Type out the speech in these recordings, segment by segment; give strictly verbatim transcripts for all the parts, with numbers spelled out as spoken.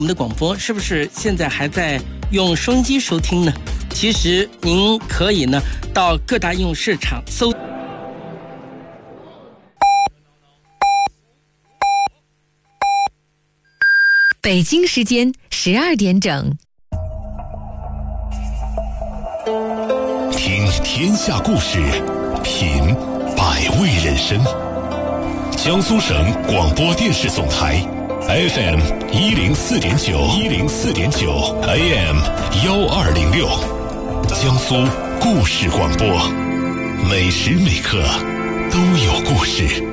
我们的广播是不是现在还在用收音机收听呢？其实您可以呢到各大应用市场搜。 北京时间十二点整。 听天下故事，品百味人生。江苏省广播电视总台 F M 一零四点九，一零四点九 A M 幺二零六，江苏故事广播，每时每刻都有故事。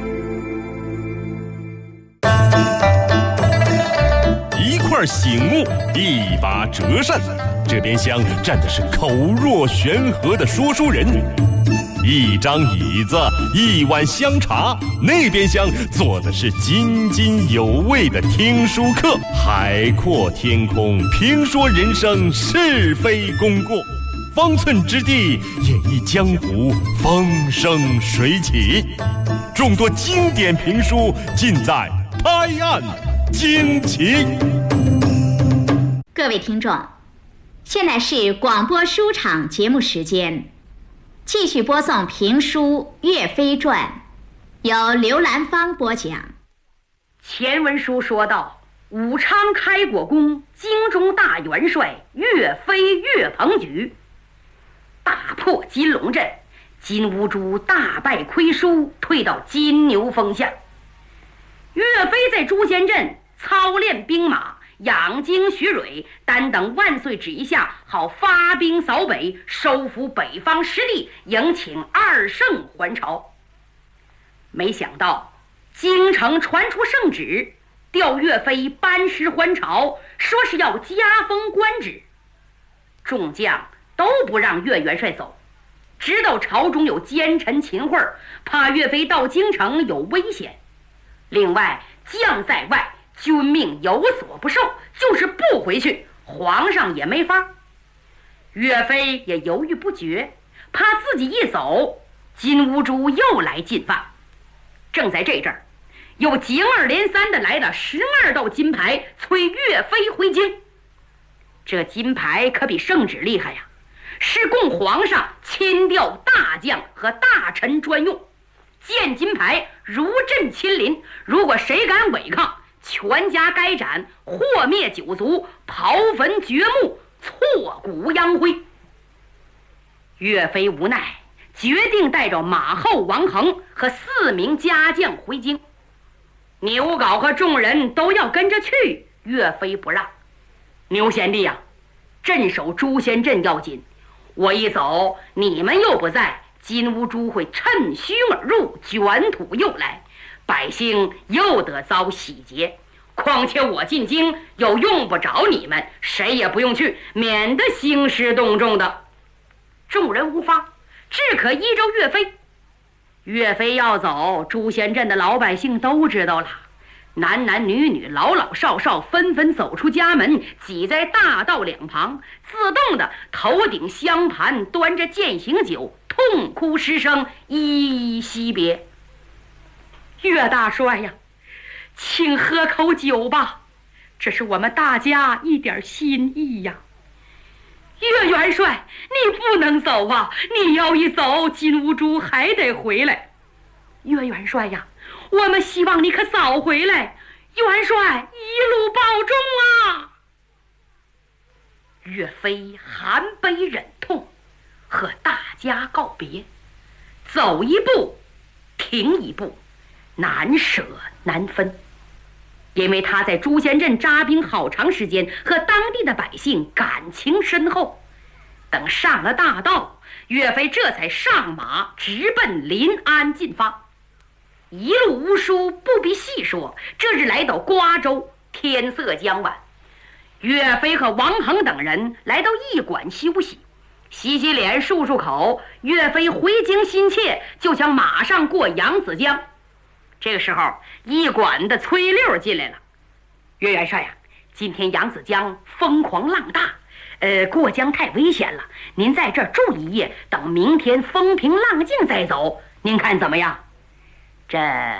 一块醒目，一把折扇，这边厢站的是口若悬河的说书人，一张椅子，一碗香茶，那边厢坐的是津津有味的听书客。海阔天空，评说人生是非功过，方寸之地，演绎江湖风生水起。众多经典评书尽在拍案惊奇。 各位听众，现在是广播书场节目时间，继续播送评书《岳飞传》，由刘兰芳播讲。 前文书说到，武昌开国公京中大元帅岳飞岳鹏举大破金龙镇，金兀术大败亏输，退到金牛峰下。岳飞在朱仙镇操练兵马，养精蓄锐，单等万岁旨意下，好发兵扫北，收复北方失地，迎请二圣还朝。没想到京城传出圣旨，调岳飞班师还朝，说是要加封官职。众将都不让岳元帅走，知道朝中有奸臣秦桧，怕岳飞到京城有危险。另外将在外，军命有所不受，就是不回去，皇上也没法。岳飞也犹豫不决，怕自己一走，金兀术又来进犯。正在这阵儿，又接二连三的来了十二道金牌，催岳飞回京。这金牌可比圣旨厉害呀，是供皇上亲调大将和大臣专用。见金牌如震亲临，如果谁敢违抗，全家该斩，祸灭九族，刨坟掘墓，挫骨扬灰。岳飞无奈，决定带着马后王恒和四名家将回京。牛皋和众人都要跟着去，岳飞不让。牛贤弟呀、啊，镇守朱仙镇要紧，我一走，你们又不在，金兀术会趁虚而入，卷土又来，百姓又得遭洗劫。况且我进京又用不着你们，谁也不用去，免得兴师动众的。众人无法，只可依着岳飞。岳飞要走，朱仙镇的老百姓都知道了，男男女女老老少少纷纷走出家门，挤在大道两旁，自动的头顶香盘，端着践行酒，痛哭失声，依依惜别。岳大帅呀，请喝口酒吧，这是我们大家一点心意呀。岳元帅，你不能走啊，你要一走，金兀术还得回来。岳元帅呀，我们希望你可早回来，元帅一路保重啊。岳飞含悲忍痛，和大家告别，走一步停一步，难舍难分。因为他在朱仙镇扎兵好长时间，和当地的百姓感情深厚。等上了大道，岳飞这才上马直奔临安进发。一路无书，不必细说，这日来到瓜州，天色将晚，岳飞和王恒等人来到驿馆休息，洗洗脸漱漱口。岳飞回京心切，就想马上过扬子江。这个时候，驿馆的崔六进来了。岳元帅呀、啊，今天扬子江风狂浪大，呃，过江太危险了，您在这儿住一夜，等明天风平浪静再走，您看怎么样？这